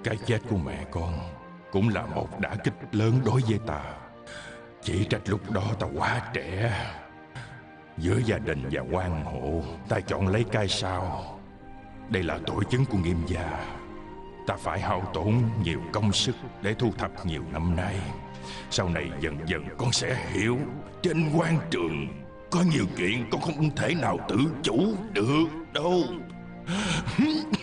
cái chết của mẹ con cũng là một đả kích lớn đối với ta. Chỉ trách lúc đó ta quá trẻ. Giữa gia đình và quan hộ, ta chọn lấy cái sau. Đây là tội chứng của Nghiêm gia. Ta phải hao tổn nhiều công sức để thu thập nhiều năm nay. Sau này dần dần con sẽ hiểu. Trên quan trường có nhiều chuyện con không thể nào tự chủ được đâu.